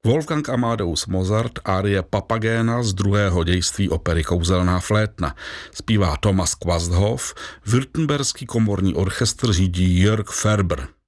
Wolfgang Amadeus Mozart, árie Papagéna z druhého dějství opery Kouzelná flétna. Zpívá Thomas Quasthoff, württemberský komorní orchestr řídí Jörg Ferber.